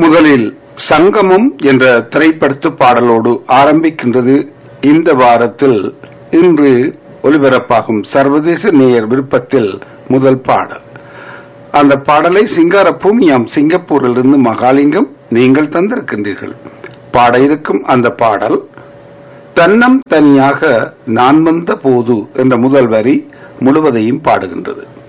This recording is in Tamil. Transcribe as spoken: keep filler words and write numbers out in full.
முதலில் சங்கமம் என்ற திரைப்படத்து பாடலோடு ஆரம்பிக்கின்றது இந்த வாரத்தில் இன்று ஒலிபரப்பாகும் சர்வதேச நேயர் விருப்பத்தில் முதல் பாடல். அந்த பாடலை சிங்காரப்பூமியாம் சிங்கப்பூரிலிருந்து மகாலிங்கம் நீங்கள் தந்திருக்கின்றீர்கள். பாட இருக்கும் அந்த பாடல் தன்னம் தனியாக நான் வந்த போது என்ற முதல் வரி முழுவதையும் பாடுகின்றது.